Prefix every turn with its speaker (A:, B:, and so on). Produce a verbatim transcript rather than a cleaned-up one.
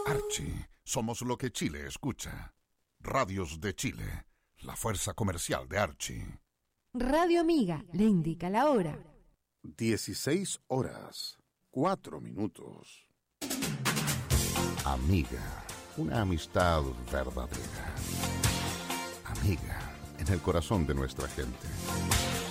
A: Archie, somos lo que Chile escucha. Radios de Chile, la fuerza comercial de Archie.
B: Radio Amiga le indica la hora.
C: dieciséis horas, cuatro minutos.
A: Amiga, una amistad verdadera. Amiga, en el corazón de nuestra gente.